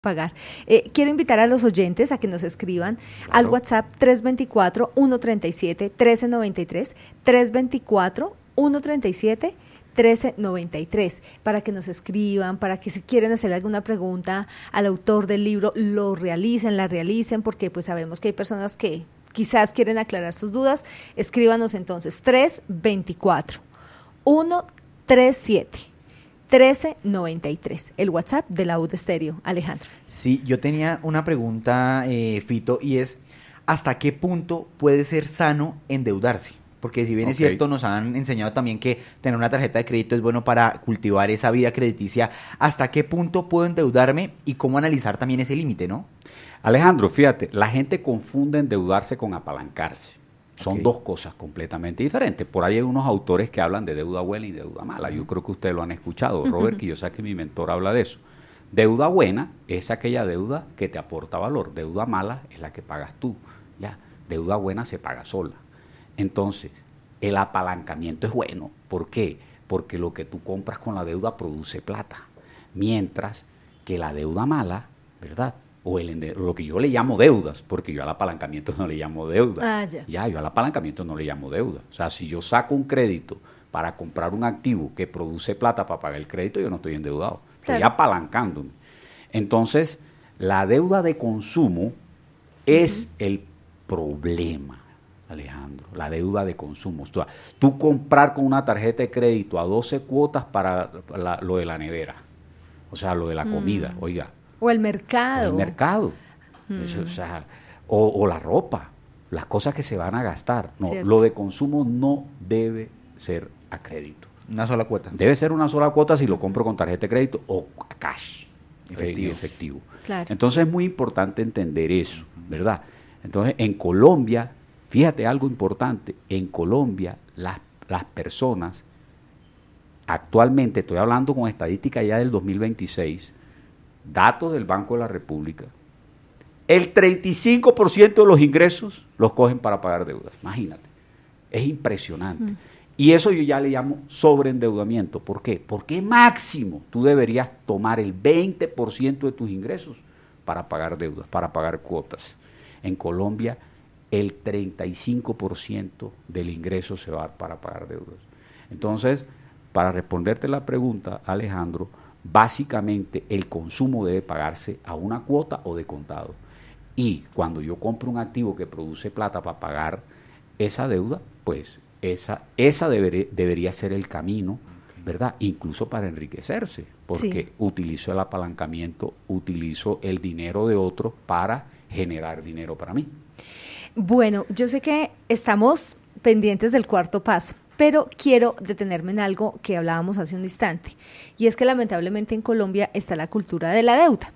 pagar. Quiero invitar a los oyentes a que nos escriban al Claro. WhatsApp 324-137-1393, 324-137-1393, para que nos escriban, para que si quieren hacer alguna pregunta al autor del libro, la realicen, porque pues sabemos que hay personas que quizás quieren aclarar sus dudas. Escríbanos entonces 324-137-1393, el WhatsApp de la UD Estéreo. Alejandro. Sí, yo tenía una pregunta, Fito, y es, ¿hasta qué punto puede ser sano endeudarse? Porque si bien es Ok. cierto, nos han enseñado también que tener una tarjeta de crédito es bueno para cultivar esa vida crediticia. ¿Hasta qué punto puedo endeudarme y cómo analizar también ese límite, no? Alejandro, fíjate, la gente confunde endeudarse con apalancarse. Son Ok. dos cosas completamente diferentes. Por ahí hay unos autores que hablan de deuda buena y deuda mala. Yo creo que ustedes lo han escuchado, Robert, que yo sé que mi mentor habla de eso. Deuda buena es aquella deuda que te aporta valor. Deuda mala es la que pagas tú. Ya, deuda buena se paga sola. Entonces, el apalancamiento es bueno. ¿Por qué? Porque lo que tú compras con la deuda produce plata. Mientras que la deuda mala, ¿verdad? O lo que yo le llamo deudas, porque yo al apalancamiento no le llamo deuda. Ah, ya. Yo al apalancamiento no le llamo deuda. O sea, si yo saco un crédito para comprar un activo que produce plata para pagar el crédito, yo no estoy endeudado. Estoy Claro. apalancándome. Entonces, la deuda de consumo es el problema, Alejandro. La deuda de consumo. O sea, tú comprar con una tarjeta de crédito a 12 cuotas para lo de la nevera. O sea, lo de la comida. Oiga, O el mercado. el mercado, o sea, o la ropa, las cosas que se van a gastar. No, Cierto. lo de consumo no debe ser a crédito. Una sola cuota. Debe ser una sola cuota si lo compro con tarjeta de crédito o a cash, efectivo. Claro. Entonces es muy importante entender eso, ¿verdad? Entonces en Colombia, fíjate algo importante, en Colombia las personas, actualmente, estoy hablando con estadística ya del 2026, datos del Banco de la República, el 35% de los ingresos los cogen para pagar deudas. Imagínate, es impresionante. Y eso yo ya le llamo sobreendeudamiento. ¿Por qué? Porque máximo tú deberías tomar el 20% de tus ingresos para pagar deudas, para pagar cuotas. En Colombia, el 35% del ingreso se va para pagar deudas. Entonces, para responderte la pregunta, Alejandro, básicamente el consumo debe pagarse a una cuota o de contado. Y cuando yo compro un activo que produce plata para pagar esa deuda, pues esa debería ser el camino, ¿verdad? Incluso para enriquecerse, porque Sí. utilizo el apalancamiento, utilizo el dinero de otro para generar dinero para mí. Bueno, yo sé que estamos pendientes del cuarto paso, pero quiero detenerme en algo que hablábamos hace un instante, y es que lamentablemente en Colombia está la cultura de la deuda.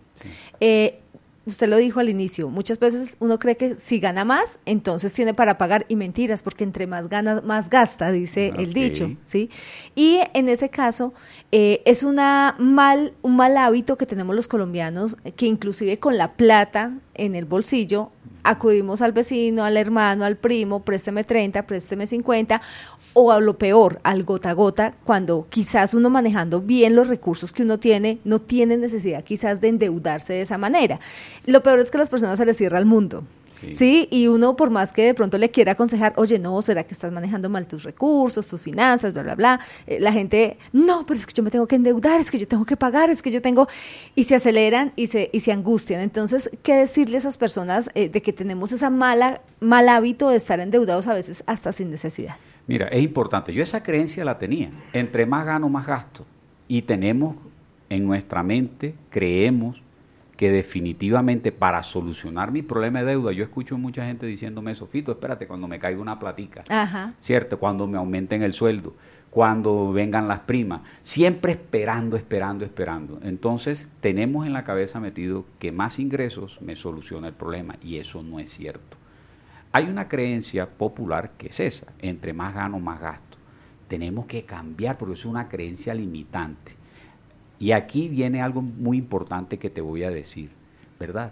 Usted lo dijo al inicio, muchas veces uno cree que si gana más, entonces tiene para pagar, y mentiras, porque entre más gana, más gasta, dice el Ok. dicho, ¿sí? Y en ese caso, es un mal hábito que tenemos los colombianos, que inclusive con la plata en el bolsillo, acudimos al vecino, al hermano, al primo, présteme 30, présteme 50, o a lo peor, al gota a gota, cuando quizás uno manejando bien los recursos que uno tiene, no tiene necesidad quizás de endeudarse de esa manera. Lo peor es que a las personas se les cierra el mundo. Sí, y uno por más que de pronto le quiera aconsejar, oye, no, ¿será que estás manejando mal tus recursos, tus finanzas, bla, bla, bla? La gente, no, pero es que yo me tengo que endeudar, es que yo tengo que pagar, es que yo tengo... Y se aceleran y se angustian. Entonces, ¿qué decirle a esas personas de que tenemos esa mal hábito de estar endeudados a veces hasta sin necesidad? Mira, es importante. Yo esa creencia la tenía. Entre más gano, más gasto. Y tenemos en nuestra mente, creemos que definitivamente para solucionar mi problema de deuda, yo escucho mucha gente diciéndome eso, Fito, espérate, cuando me caiga una platica, Ajá. ¿cierto? Cuando me aumenten el sueldo, cuando vengan las primas, siempre esperando. Entonces, tenemos en la cabeza metido que más ingresos me soluciona el problema, y eso no es cierto. Hay una creencia popular que es esa, entre más gano, más gasto. Tenemos que cambiar porque es una creencia limitante. Y aquí viene algo muy importante que te voy a decir, ¿verdad?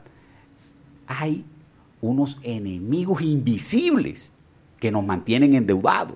Hay unos enemigos invisibles que nos mantienen endeudados.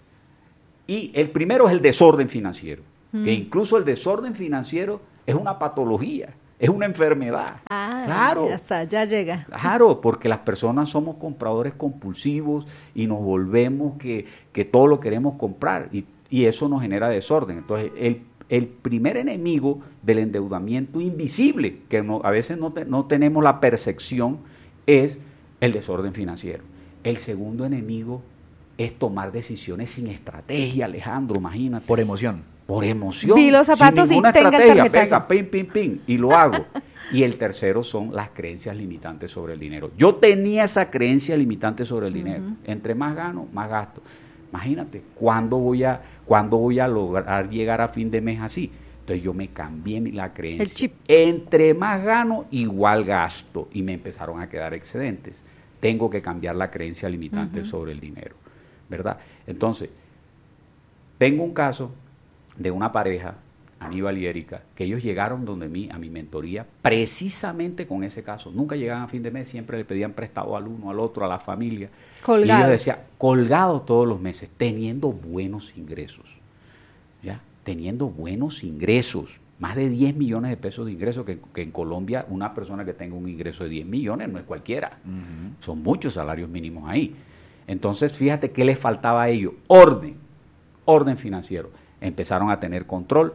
Y el primero es el desorden financiero, que incluso el desorden financiero es una patología. es una enfermedad. Claro. Hasta ya llega. Claro, porque las personas somos compradores compulsivos y nos volvemos que todo lo queremos comprar y eso nos genera desorden. Entonces, el primer enemigo del endeudamiento invisible, que a veces no tenemos la percepción, es el desorden financiero. El segundo enemigo es tomar decisiones sin estrategia, Alejandro, imagínate. Por emoción. Por emoción. Vi los zapatos sin ninguna y tenga el estrategia, tarjetazo. venga, pin, pin, pin, y lo hago. Y el tercero son las creencias limitantes sobre el dinero. Yo tenía esa creencia limitante sobre el dinero. Entre más gano, más gasto. Imagínate, ¿cuándo voy a lograr llegar a fin de mes así? Entonces yo me cambié la creencia. El chip. Entre más gano, igual gasto. Y me empezaron a quedar excedentes. Tengo que cambiar la creencia limitante sobre el dinero, ¿verdad? Entonces, tengo un caso de una pareja, Aníbal y Erika, que ellos llegaron donde mí, a mi mentoría, precisamente con ese caso. Nunca llegaban a fin de mes, siempre le pedían prestado al uno, al otro, a la familia. Colgados. Y ellos decían, colgados todos los meses, teniendo buenos ingresos. ¿Ya? Teniendo buenos ingresos. Más de 10 millones de pesos de ingresos, que en Colombia una persona que tenga un ingreso de 10 millones no es cualquiera. Son muchos salarios mínimos ahí. Entonces, fíjate qué les faltaba a ellos. Orden financiero. Empezaron a tener control.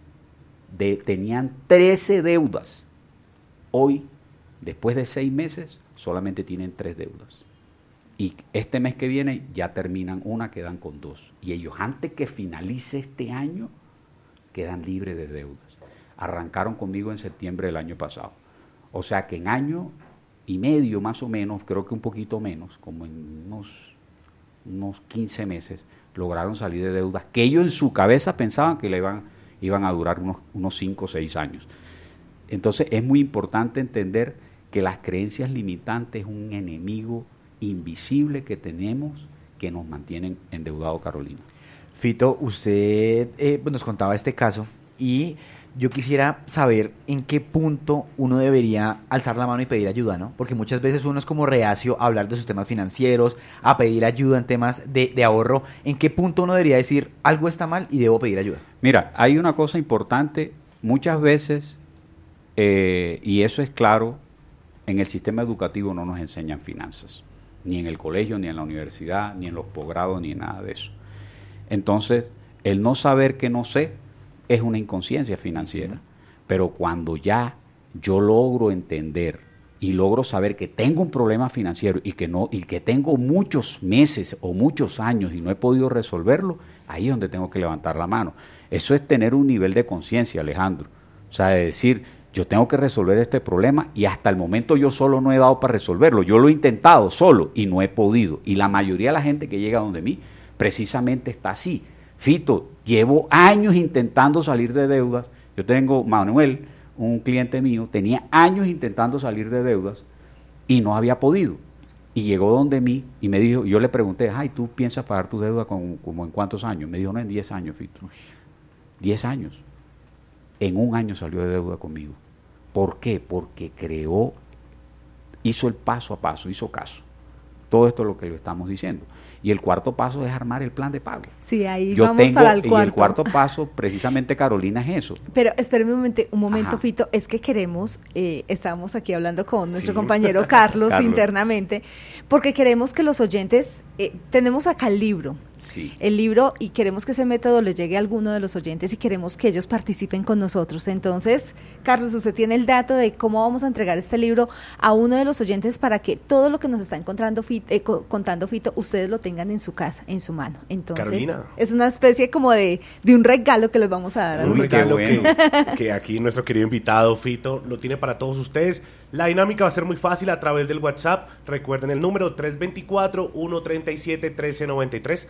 Tenían 13 deudas. Hoy, después de 6 meses, solamente tienen 3 deudas. Y este mes que viene ya terminan una, quedan con 2. Y ellos, antes que finalice este año, quedan libres de deudas. Arrancaron conmigo en septiembre del año pasado. O sea que en año y medio más o menos, creo que un poquito menos, como en unos 15 meses, lograron salir de deudas que ellos en su cabeza pensaban que iban a durar unos 5 o 6 años. Entonces es muy importante entender que las creencias limitantes es un enemigo invisible que tenemos que nos mantienen endeudados, Carolina. Fito, usted nos contaba este caso y yo quisiera saber en qué punto uno debería alzar la mano y pedir ayuda, ¿no? Porque muchas veces uno es como reacio a hablar de sus temas financieros, a pedir ayuda en temas de ahorro. ¿En qué punto uno debería decir algo está mal y debo pedir ayuda? Mira, hay una cosa importante, muchas veces, y eso es claro, en el sistema educativo no nos enseñan finanzas, ni en el colegio, ni en la universidad, ni en los posgrados, ni en nada de eso. Entonces, el no saber que no sé es una inconsciencia financiera. Pero cuando ya yo logro entender y logro saber que tengo un problema financiero y que tengo muchos meses o muchos años y no he podido resolverlo, ahí es donde tengo que levantar la mano. Eso es tener un nivel de conciencia, Alejandro. O sea, de decir, yo tengo que resolver este problema y hasta el momento yo solo no he dado para resolverlo. Yo lo he intentado solo y no he podido. Y la mayoría de la gente que llega donde mí precisamente está así. Fito, llevo años intentando salir de deudas. Yo tengo, Manuel, un cliente mío, tenía años intentando salir de deudas y no había podido. Y llegó donde mí y me dijo, yo le pregunté, ay, ¿tú piensas pagar tu deuda como en cuántos años? Me dijo, no, en 10 años, Fito. 10 años. En un año salió de deuda conmigo. ¿Por qué? Porque hizo el paso a paso, hizo caso. Todo esto es lo que le estamos diciendo. Y el cuarto paso es armar el plan de pago. Sí, ahí vamos para el cuarto. Y el cuarto paso, precisamente, Carolina, es eso. Pero espérame un momento, Ajá. Fito, es que queremos, estábamos aquí hablando con nuestro compañero Carlos internamente, porque queremos que los oyentes, tenemos acá el libro. Sí. El libro, y queremos que ese método le llegue a alguno de los oyentes y queremos que ellos participen con nosotros. Entonces, Carlos, usted tiene el dato de cómo vamos a entregar este libro a uno de los oyentes para que todo lo que nos está contando Fito, ustedes lo tengan en su casa, en su mano. Entonces, Carolina. Es una especie como de un regalo que les vamos a dar a Un los regalo oyentes. que aquí nuestro querido invitado Fito lo tiene para todos ustedes. La dinámica va a ser muy fácil a través del WhatsApp. Recuerden el número 324-137-1393.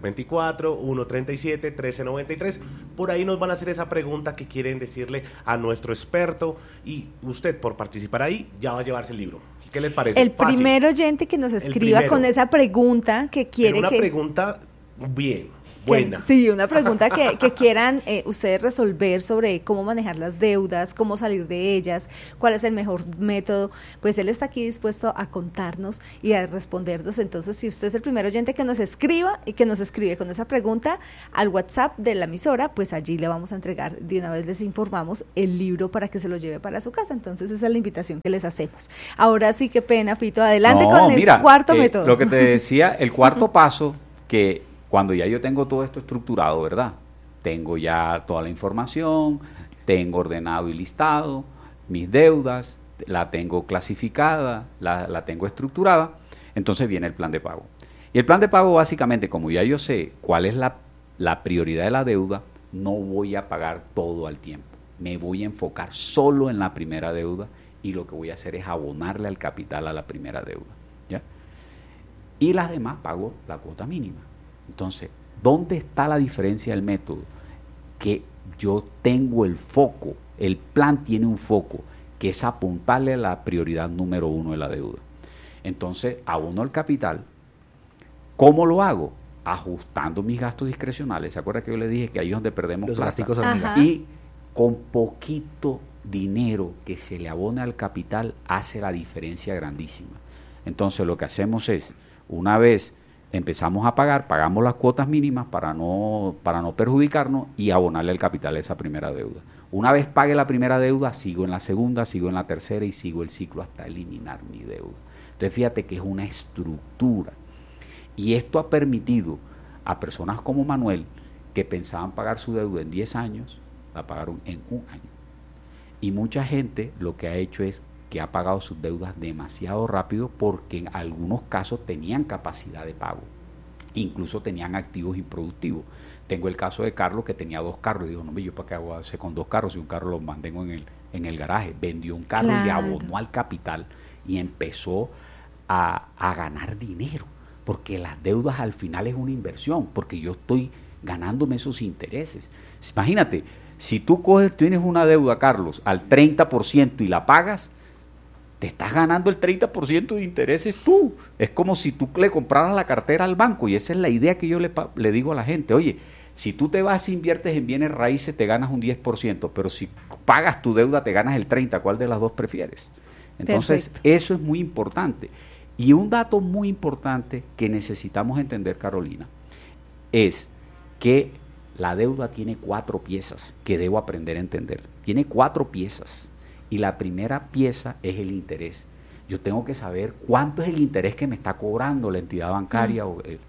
324-137-1393. Por ahí nos van a hacer esa pregunta que quieren decirle a nuestro experto. Y usted, por participar ahí, ya va a llevarse el libro. ¿Qué les parece? El primer oyente que nos escriba con esa pregunta que quiere pregunta Bien, buena. Sí, una pregunta que quieran ustedes resolver sobre cómo manejar las deudas, cómo salir de ellas, cuál es el mejor método, pues él está aquí dispuesto a contarnos y a respondernos. Entonces, si usted es el primer oyente que nos escriba y que nos escribe con esa pregunta al WhatsApp de la emisora, pues allí le vamos a entregar, de una vez les informamos, el libro para que se lo lleve para su casa. Entonces, esa es la invitación que les hacemos. Ahora sí, qué pena, Fito, adelante con el cuarto método. Lo que te decía, el cuarto paso, que cuando ya yo tengo todo esto estructurado, ¿verdad? Tengo ya toda la información, tengo ordenado y listado mis deudas, la tengo clasificada, la tengo estructurada, entonces viene el plan de pago. Y el plan de pago básicamente, como ya yo sé cuál es la prioridad de la deuda, no voy a pagar todo al tiempo. Me voy a enfocar solo en la primera deuda y lo que voy a hacer es abonarle al capital a la primera deuda, ¿ya? Y las demás pago la cuota mínima. Entonces, ¿dónde está la diferencia del método? Que yo tengo el foco, el plan tiene un foco, que es apuntarle a la prioridad número 1 de la deuda. Entonces, abono al capital. ¿Cómo lo hago? Ajustando mis gastos discrecionales. ¿Se acuerda que yo le dije que ahí es donde perdemos Los plata? gasticos hormiga. Y con poquito dinero que se le abone al capital hace la diferencia grandísima. Entonces, lo que hacemos es, una vez empezamos a pagar, pagamos las cuotas mínimas para no perjudicarnos y abonarle el capital a esa primera deuda. Una vez pague la primera deuda, sigo en la segunda, sigo en la tercera y sigo el ciclo hasta eliminar mi deuda. Entonces fíjate que es una estructura. Y esto ha permitido a personas como Manuel, que pensaban pagar su deuda en 10 años, la pagaron en 1 año. Y mucha gente lo que ha hecho es que ha pagado sus deudas demasiado rápido porque en algunos casos tenían capacidad de pago, incluso tenían activos improductivos. Tengo el caso de Carlos, que tenía 2 carros, y dijo, no, yo para qué hago con 2 carros si un carro lo mantengo en el garaje. Vendió un carro y le abonó al capital y empezó a ganar dinero, porque las deudas al final es una inversión, porque yo estoy ganándome esos intereses. Imagínate, si tú tienes una deuda, Carlos, al 30% y la pagas, te estás ganando el 30% de intereses tú. Es como si tú le compraras la cartera al banco, y esa es la idea que yo le digo a la gente. Oye, si tú te vas e inviertes en bienes raíces, te ganas un 10%, pero si pagas tu deuda, te ganas el 30%. ¿Cuál de las dos prefieres? Entonces, perfecto. Eso es muy importante. Y un dato muy importante que necesitamos entender, Carolina, es que la deuda tiene 4 piezas que debo aprender a entender. Tiene 4 piezas. Y la primera pieza es el interés. Yo tengo que saber cuánto es el interés que me está cobrando la entidad bancaria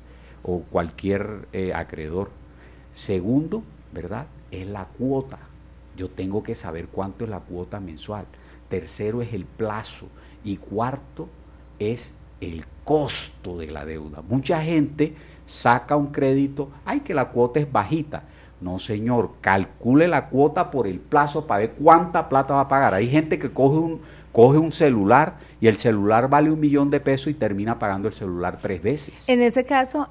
o cualquier acreedor. Segundo, ¿verdad?, es la cuota. Yo tengo que saber cuánto es la cuota mensual. Tercero es el plazo. Y cuarto es el costo de la deuda. Mucha gente saca un crédito, ¡ay, que la cuota es bajita! No, señor, calcule la cuota por el plazo para ver cuánta plata va a pagar. Hay gente que coge un celular y el celular vale $1,000,000 y termina pagando el celular 3 veces. En ese caso,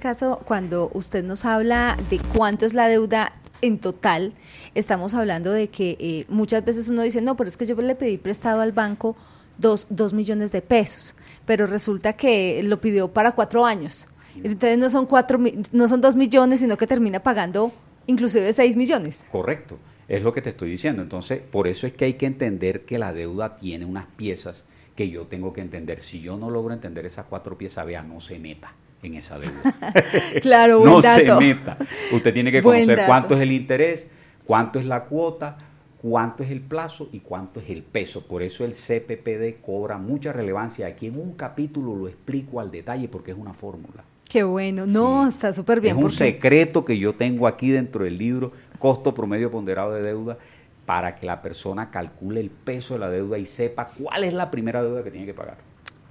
cuando usted nos habla de cuánto es la deuda en total, estamos hablando de que muchas veces uno dice, no, pero es que yo le pedí prestado al banco 2 millones de pesos, pero resulta que lo pidió para 4 años. Entonces no son 2 millones, sino que termina pagando inclusive 6 millones. Correcto, es lo que te estoy diciendo. Entonces, por eso es que hay que entender que la deuda tiene unas piezas que yo tengo que entender. Si yo no logro entender esas 4 piezas, vea, no se meta en esa deuda. Claro, buen dato. No se meta. Usted tiene que conocer cuánto es el interés, cuánto es la cuota, cuánto es el plazo y cuánto es el peso. Por eso el CPPD cobra mucha relevancia. Aquí en un capítulo lo explico al detalle porque es una fórmula. Qué bueno, no, sí. Está súper bien. Es un secreto que yo tengo aquí dentro del libro, costo promedio ponderado de deuda, para que la persona calcule el peso de la deuda y sepa cuál es la primera deuda que tiene que pagar.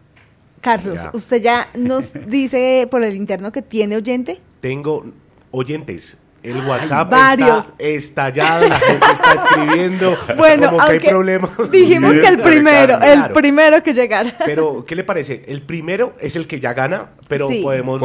Carlos, usted ya nos dice por el interno que tiene oyente. Tengo oyentes. El WhatsApp varios. Está estallado, la gente está escribiendo. Bueno, como que hay problemas. Dijimos que el primero que llegara. Pero, ¿qué le parece? El primero es el que ya gana, pero sí. podemos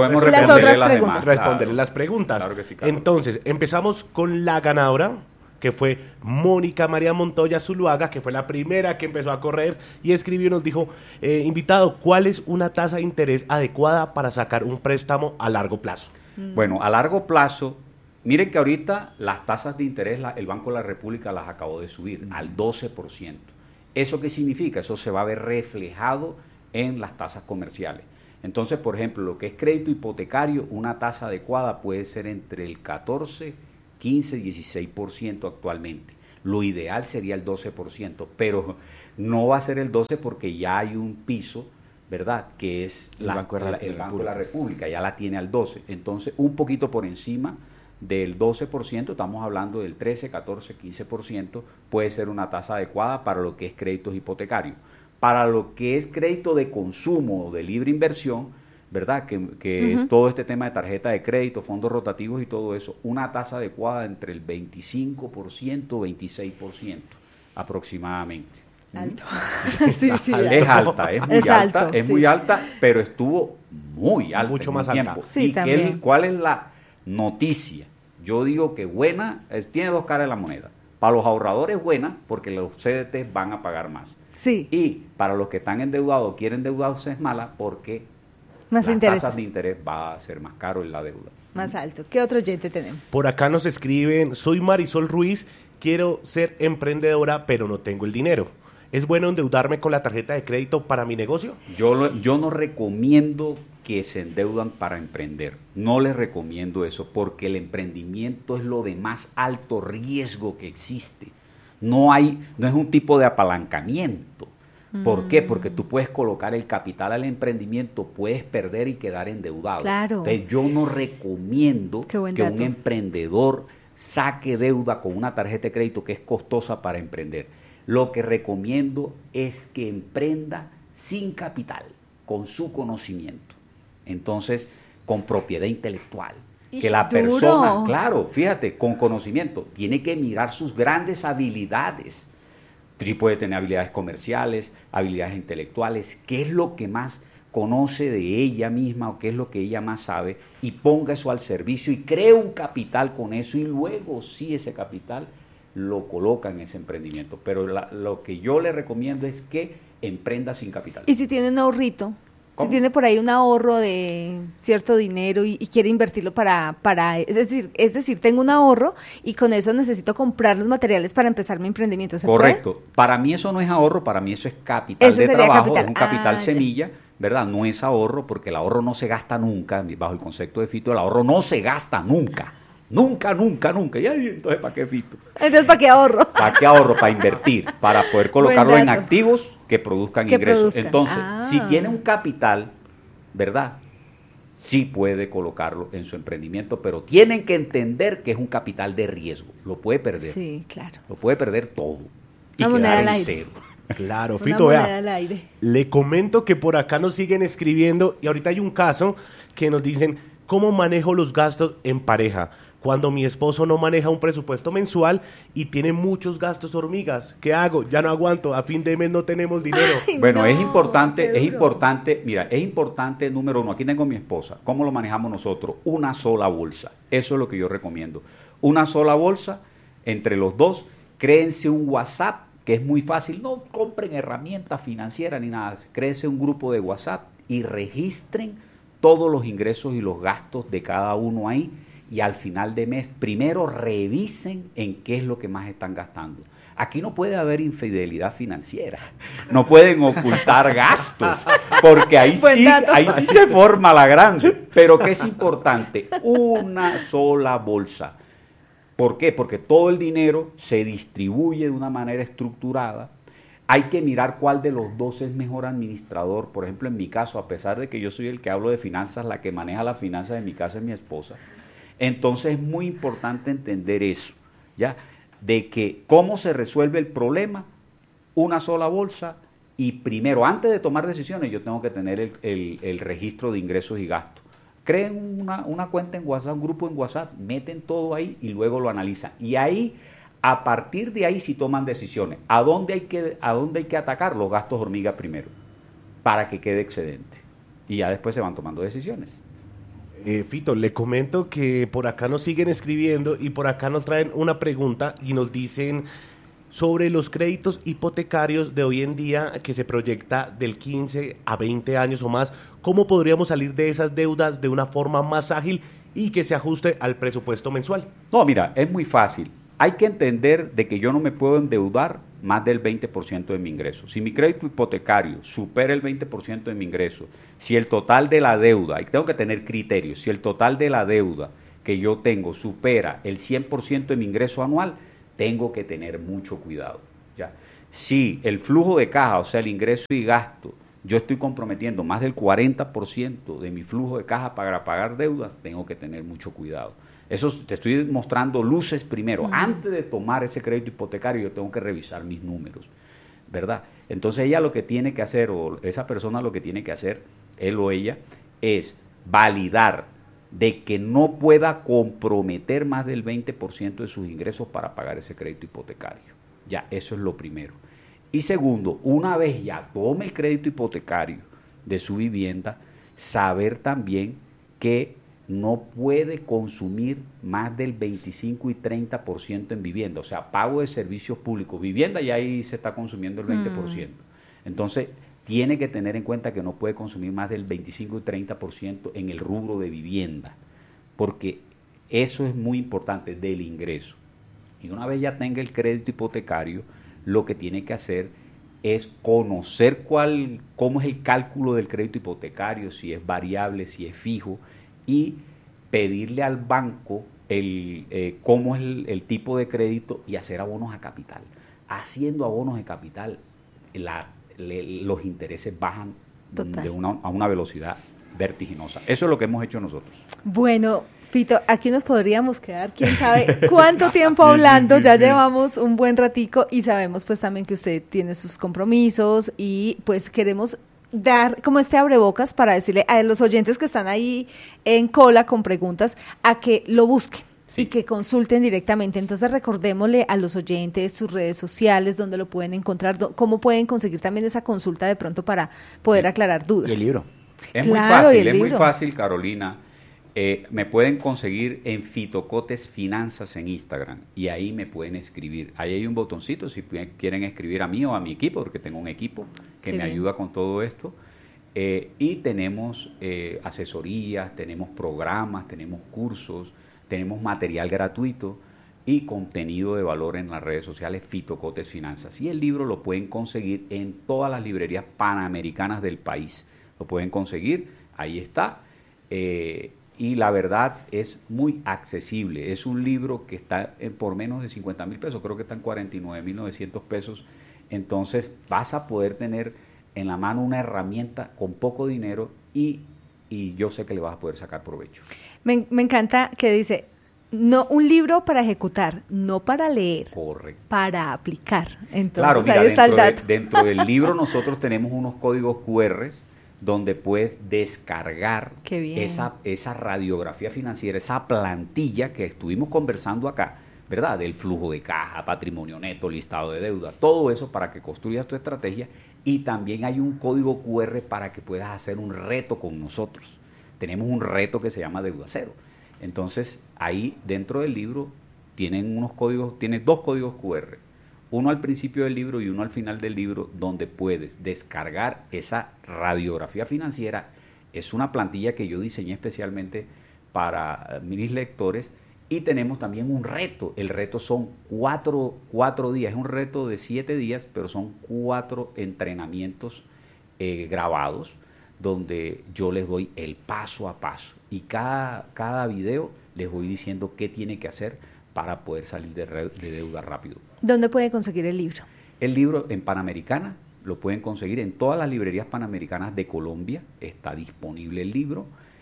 responderle las preguntas. Claro que sí, Carlos. Entonces, empezamos con la ganadora, que fue Mónica María Montoya Zuluaga, que fue la primera que empezó a correr y escribió y nos dijo, invitado, ¿cuál es una tasa de interés adecuada para sacar un préstamo a largo plazo? Bueno, a largo plazo, miren que ahorita las tasas de interés, el Banco de la República las acabó de subir al 12%. ¿Eso qué significa? Eso se va a ver reflejado en las tasas comerciales. Entonces, por ejemplo, lo que es crédito hipotecario, una tasa adecuada puede ser entre el 14, 15, 16% actualmente. Lo ideal sería el 12%, pero no va a ser el 12% porque ya hay un piso, ¿verdad? Que es el Banco de la República, ya la tiene al 12%. Entonces, un poquito por encima del 12%, estamos hablando del 13, 14, 15%, puede ser una tasa adecuada para lo que es créditos hipotecarios. Para lo que es crédito de consumo o de libre inversión, ¿verdad? Que es todo este tema de tarjeta de crédito, fondos rotativos y todo eso, una tasa adecuada entre el 25%, 26% aproximadamente. Alto. Sí, sí, es alta, es muy alta, pero estuvo muy alta. Mucho más alta. Sí, ¿Y cuál es la noticia? Yo digo que buena, tiene dos caras de la moneda. Para los ahorradores buena, porque los CDTs van a pagar más. Sí. Y para los que están endeudados, quieren endeudarse, es mala porque más las intereses. tasas de interés va a ser más caro en la deuda. Más alto. ¿Qué otro oyente tenemos? Por acá nos escriben, soy Marisol Ruiz, quiero ser emprendedora, pero no tengo el dinero. ¿Es bueno endeudarme con la tarjeta de crédito para mi negocio? Yo no recomiendo que se endeudan para emprender. No les recomiendo eso porque el emprendimiento es lo de más alto riesgo que existe. No es un tipo de apalancamiento. ¿Por qué? Porque tú puedes colocar el capital al emprendimiento, puedes perder y quedar endeudado. Claro. Entonces yo no recomiendo que un emprendedor saque deuda con una tarjeta de crédito que es costosa para emprender. Lo que recomiendo es que emprenda sin capital, con su conocimiento. Entonces, con propiedad intelectual. Que la persona, claro, fíjate, con conocimiento, tiene que mirar sus grandes habilidades. Sí puede tener habilidades comerciales, habilidades intelectuales, qué es lo que más conoce de ella misma o qué es lo que ella más sabe y ponga eso al servicio y cree un capital con eso y luego sí ese capital lo coloca en ese emprendimiento. Pero lo que yo le recomiendo es que emprenda sin capital. ¿Y si tiene un ahorrito? ¿Cómo? Si tiene por ahí un ahorro de cierto dinero y quiere invertirlo para es decir, tengo un ahorro y con eso necesito comprar los materiales para empezar mi emprendimiento. ¿Se Correcto. puede? Para mí eso no es ahorro, para mí eso es capital de trabajo, es un capital semilla, ¿verdad? No es ahorro porque el ahorro no se gasta nunca, bajo el concepto de Fito, el ahorro no se gasta nunca. Nunca. Y entonces, ¿para qué Fito? Entonces, ¿para qué ahorro? ¿Para qué ahorro? Para invertir, para poder colocarlo en activos que produzcan ingresos. Entonces, si tiene un capital, ¿verdad? Sí puede colocarlo en su emprendimiento, pero tienen que entender que es un capital de riesgo. Lo puede perder. Sí, claro. Lo puede perder todo. Y una quedar en cero. Claro, Fito, vea. Le comento que por acá nos siguen escribiendo y ahorita hay un caso que nos dicen, ¿cómo manejo los gastos en pareja? Cuando mi esposo no maneja un presupuesto mensual y tiene muchos gastos hormigas, ¿qué hago? Ya no aguanto, a fin de mes no tenemos dinero. Ay, bueno, no, es importante, número uno, aquí tengo a mi esposa, ¿cómo lo manejamos nosotros? Una sola bolsa, eso es lo que yo recomiendo. Una sola bolsa, entre los dos, créense un WhatsApp, que es muy fácil, no compren herramientas financieras ni nada, créense un grupo de WhatsApp y registren todos los ingresos y los gastos de cada uno ahí, y al final de mes, primero revisen en qué es lo que más están gastando. Aquí no puede haber infidelidad financiera, no pueden ocultar gastos, porque ahí sí se forma la grande. Pero ¿qué es importante? Una sola bolsa. ¿Por qué? Porque todo el dinero se distribuye de una manera estructurada. Hay que mirar cuál de los dos es mejor administrador. Por ejemplo, en mi caso, a pesar de que yo soy el que hablo de finanzas, la que maneja las finanzas de mi casa es mi esposa. Entonces es muy importante entender eso, ¿ya? De que cómo se resuelve el problema, una sola bolsa, y primero, antes de tomar decisiones, yo tengo que tener el registro de ingresos y gastos. Creen una cuenta en WhatsApp, un grupo en WhatsApp, meten todo ahí y luego lo analizan. Y ahí, a partir de ahí, sí toman decisiones. ¿A dónde hay que atacar? Los gastos hormiga primero, para que quede excedente. Y ya después se van tomando decisiones. Fito, le comento que por acá nos siguen escribiendo y por acá nos traen una pregunta y nos dicen sobre los créditos hipotecarios de hoy en día que se proyecta del 15 a 20 años o más. ¿Cómo podríamos salir de esas deudas de una forma más ágil y que se ajuste al presupuesto mensual? No, mira, es muy fácil. Hay que entender de que yo no me puedo endeudar más del 20% de mi ingreso. Si mi crédito hipotecario supera el 20% de mi ingreso, si el total de la deuda, y tengo que tener criterios, si el total de la deuda que yo tengo supera el 100% de mi ingreso anual, tengo que tener mucho cuidado, ¿ya? Si el flujo de caja, o sea, el ingreso y gasto, yo estoy comprometiendo más del 40% de mi flujo de caja para pagar deudas, tengo que tener mucho cuidado. Eso te estoy mostrando luces primero. Antes de tomar ese crédito hipotecario, yo tengo que revisar mis números, ¿verdad? Entonces ella lo que tiene que hacer, o esa persona lo que tiene que hacer, él o ella, es validar de que no pueda comprometer más del 20% de sus ingresos para pagar ese crédito hipotecario. Ya, eso es lo primero. Y segundo, una vez ya tome el crédito hipotecario de su vivienda, saber también que no puede consumir más del 25 y 30% en vivienda, o sea, pago de servicios públicos. Vivienda ya ahí se está consumiendo el 20%. Entonces, tiene que tener en cuenta que no puede consumir más del 25 y 30% en el rubro de vivienda, porque eso es muy importante del ingreso. Y una vez ya tenga el crédito hipotecario, lo que tiene que hacer es conocer cómo es el cálculo del crédito hipotecario, si es variable, si es fijo, y pedirle al banco cómo es el tipo de crédito y hacer abonos a capital. Haciendo abonos de capital, los intereses bajan a una velocidad vertiginosa. Eso es lo que hemos hecho nosotros. Bueno, Fito, aquí nos podríamos quedar, quién sabe cuánto tiempo hablando, ya llevamos un buen ratico y sabemos pues también que usted tiene sus compromisos y pues queremos dar como este abrebocas para decirle a los oyentes que están ahí en cola con preguntas a que lo busquen. Sí. Y que consulten directamente. Entonces recordémosle a los oyentes sus redes sociales, dónde lo pueden encontrar, cómo pueden conseguir también esa consulta de pronto para poder aclarar dudas. Y el libro. Es muy fácil, Carolina. Me pueden conseguir en Fitocotes Finanzas en Instagram y ahí me pueden escribir. Ahí hay un botoncito si quieren escribir a mí o a mi equipo, porque tengo un equipo que me ayuda con todo esto. Y tenemos asesorías, tenemos programas, tenemos cursos, tenemos material gratuito y contenido de valor en las redes sociales Fitocotes Finanzas. Y el libro lo pueden conseguir en todas las librerías panamericanas del país. Lo pueden conseguir, ahí está. Y la verdad es muy accesible. Es un libro que está por menos de 50,000 pesos, creo que está en 49,900 pesos. Entonces vas a poder tener en la mano una herramienta con poco dinero y yo sé que le vas a poder sacar provecho. Me encanta que dice, no un libro para ejecutar, no para leer, correcto, para aplicar. Entonces claro, mira, ahí está el dato. Dentro del libro nosotros tenemos unos códigos QR donde puedes descargar esa radiografía financiera, esa plantilla que estuvimos conversando acá, ¿verdad? Del flujo de caja, patrimonio neto, listado de deuda, todo eso para que construyas tu estrategia. Y también hay un código QR para que puedas hacer un reto con nosotros. Tenemos un reto que se llama Deuda Cero. Entonces, ahí dentro del libro tiene dos códigos QR. Uno al principio del libro y uno al final del libro, donde puedes descargar esa radiografía financiera. Es una plantilla que yo diseñé especialmente para mis lectores. Y tenemos también un reto. El reto son cuatro días. Es un reto de 7 días, pero son 4 entrenamientos grabados, donde yo les doy el paso a paso. Y cada video les voy diciendo qué tiene que hacer para poder salir de deuda rápido. ¿Dónde puede conseguir el libro? El libro en Panamericana, lo pueden conseguir en todas las librerías panamericanas de Colombia, está disponible el libro,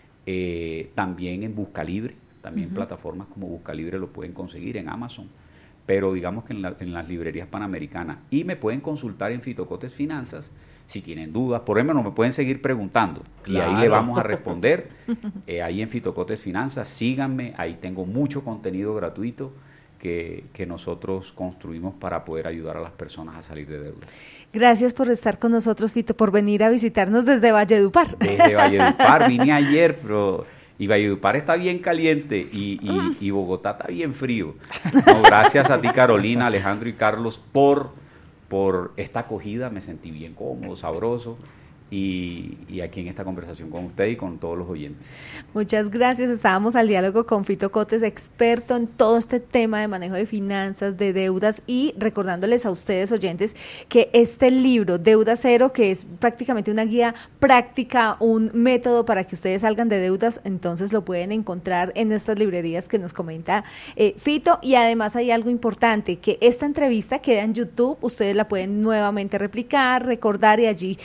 también en Buscalibre, también plataformas como Buscalibre lo pueden conseguir, en Amazon, pero digamos que en las librerías panamericanas. Y me pueden consultar en Fitocotes Finanzas si tienen dudas, por ejemplo, me pueden seguir preguntando, claro, y ahí le vamos a responder, ahí en Fitocotes Finanzas, síganme, ahí tengo mucho contenido gratuito que nosotros construimos para poder ayudar a las personas a salir de deudas. Gracias por estar con nosotros, Fito, por venir a visitarnos desde Valledupar. Desde Valledupar, vine ayer, y Valledupar está bien caliente y Bogotá está bien frío. No, gracias a ti, Carolina, Alejandro y Carlos, por esta acogida. Me sentí bien cómodo, sabroso, y aquí en esta conversación con usted y con todos los oyentes. Muchas gracias. Estábamos al diálogo con Fito Cotes, experto en todo este tema de manejo de finanzas, de deudas, y recordándoles a ustedes, oyentes, que este libro, Deuda Cero, que es prácticamente una guía práctica, un método para que ustedes salgan de deudas, entonces lo pueden encontrar en estas librerías que nos comenta Fito. Y además hay algo importante, que esta entrevista queda en YouTube, ustedes la pueden nuevamente replicar, recordar, y allí